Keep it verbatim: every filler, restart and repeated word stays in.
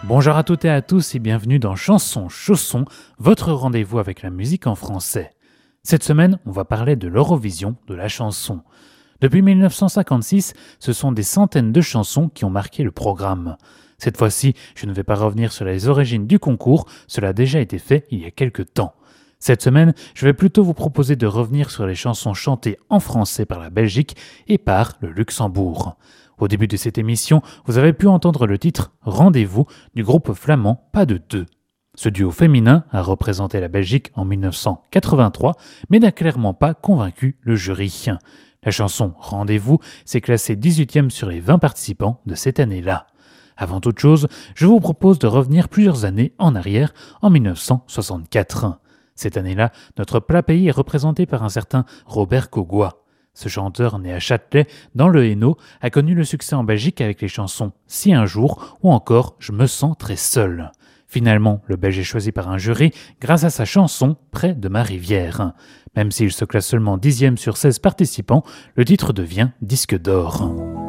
Bonjour à toutes et à tous et bienvenue dans Chanson Chausson, votre rendez-vous avec la musique en français. Cette semaine, on va parler de l'Eurovision de la chanson. Depuis dix-neuf cent cinquante-six, ce sont des centaines de chansons qui ont marqué le programme. Cette fois-ci, je ne vais pas revenir sur les origines du concours, cela a déjà été fait il y a quelques temps. Cette semaine, je vais plutôt vous proposer de revenir sur les chansons chantées en français par la Belgique et par le Luxembourg. Au début de cette émission, vous avez pu entendre le titre « Rendez-vous » du groupe flamand Pas de Deux. Ce duo féminin a représenté la Belgique en dix-neuf cent quatre-vingt-trois, mais n'a clairement pas convaincu le jury. La chanson « Rendez-vous » s'est classée dix-huitième sur les vingt participants de cette année-là. Avant toute chose, je vous propose de revenir plusieurs années en arrière, en dix-neuf cent soixante-quatre. Cette année-là, notre plat pays est représenté par un certain Robert Kogoi. Ce chanteur né à Châtelet, dans le Hainaut, a connu le succès en Belgique avec les chansons « Si un jour » ou encore « Je me sens très seul ». Finalement, le Belge est choisi par un jury grâce à sa chanson « Près de ma rivière ». Même s'il se classe seulement dixième sur seize participants, le titre devient disque d'or.